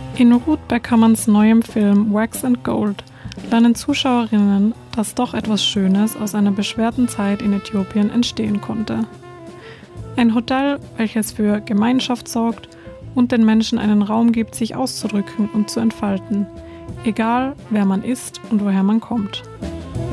In Ruth Beckermanns neuem Film Wax and Gold lernen Zuschauerinnen, dass doch etwas Schönes aus einer beschwerten Zeit in Äthiopien entstehen konnte. Ein Hotel, welches für Gemeinschaft sorgt und den Menschen einen Raum gibt, sich auszudrücken und zu entfalten, egal wer man ist und woher man kommt.